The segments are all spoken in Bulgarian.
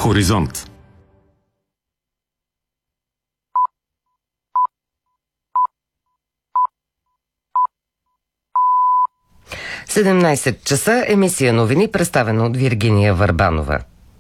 Хоризонт. – 17 часа, емисия новини, представена от Виргиния Върбанова.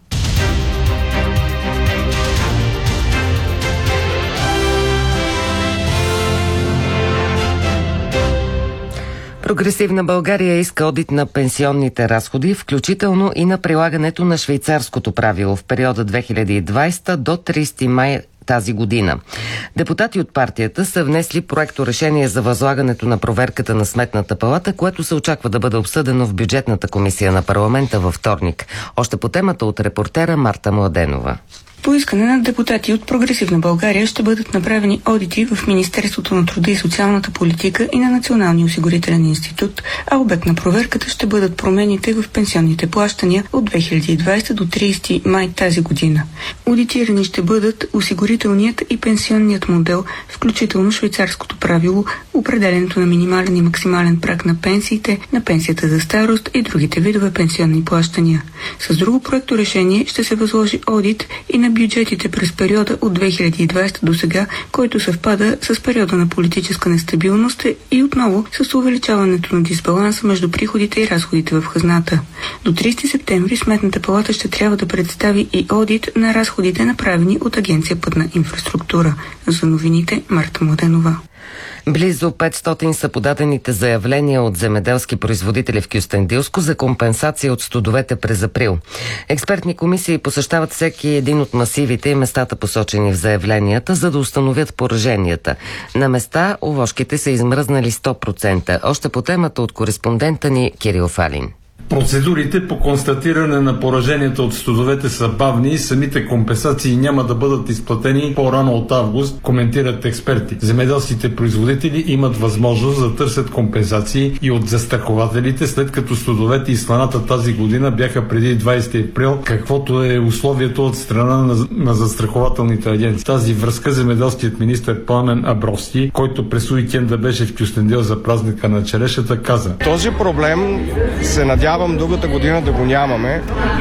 Прогресивна България иска одит на пенсионните разходи, включително и на прилагането на швейцарското правило в периода 2020 до 30 май тази година. Депутати от партията са внесли проекторешение за възлагането на проверката на Сметната палата, което се очаква да бъде обсъдено в бюджетната комисия на парламента във вторник. Още по темата от репортера Марта Младенова. По искане на депутати от Прогресивна България ще бъдат направени одити в Министерството на труда и социалната политика и на Националния осигурителен институт, а обект на проверката ще бъдат промените в пенсионните плащания от 2020 до 30 май тази година. Одитирани ще бъдат осигурителният и пенсионният модел, включително швейцарското правило, определенето на минимален и максимален праг на пенсиите, на пенсията за старост и другите видове пенсионни плащания. С друго проекторешение ще се възложи одит и на бюджетите през периода от 2020 до сега, който съвпада с периода на политическа нестабилност и отново с увеличаването на дисбаланса между приходите и разходите в хазната. До 30 септември Сметната палата ще трябва да представи и одит на разходите, направени от Агенция Пътна инфраструктура. За новините Марта Младенова. Близо 500 са подадените заявления от земеделски производители в Кюстендилско за компенсация от студовете през април. Експертни комисии посещават всеки един от масивите и местата, посочени в заявленията, за да установят пораженията. На места овошките са измръзнали 100%. Още по темата от кореспондента ни Кирил Фалин. Процедурите по констатиране на пораженията от студовете са бавни и самите компенсации няма да бъдат изплатени по-рано от август, коментират експерти. Земеделските производители имат възможност да търсят компенсации и от застрахователите, след като студовете и сланата тази година бяха преди 20 април, каквото е условието от страна на застрахователните агенции. Тази връзка земеделският министър Пламен Абровски, който през уикенда беше в Кюстендил за празника на черешата, каза: този проблем се надявам другата година да го нямаме,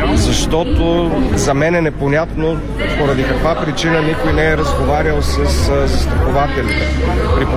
защото за мен е непонятно поради каква причина никой не е разговарял с застрахователите.